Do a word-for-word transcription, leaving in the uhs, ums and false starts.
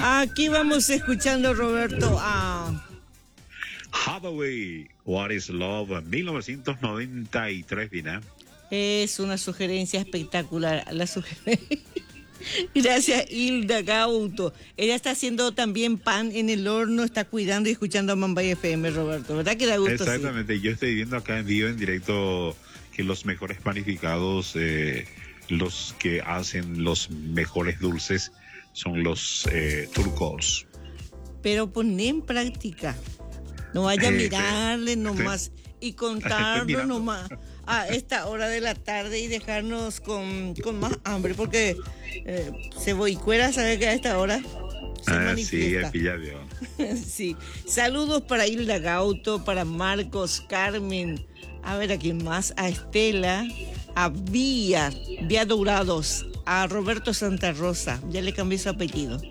Aquí vamos escuchando, Roberto, a Hathaway, What is Love, mil novecientos noventa y tres, Vina. Es una sugerencia espectacular. La sugerencia. Gracias, Hilda Gauto. Ella está haciendo también pan en el horno, está cuidando y escuchando a Mambay F M, Roberto. ¿Verdad que da gusto? Exactamente, sí. Yo estoy viendo acá en vivo, en directo, que los mejores panificados, eh, los que hacen los mejores dulces, son los eh, turcos. Pero poné en práctica. No vaya a mirarle nomás y contarlo nomás a esta hora de la tarde y dejarnos con, con más hambre, porque eh, Ceboicuera sabe que a esta hora se ah, manifiesta. Sí, ya vio. Sí. Saludos para Hilda Gauto, para Marcos, Carmen, a ver a quién más, a Estela, a Vía, Vía Dourados, a Roberto Santa Rosa, ya le cambié su apellido.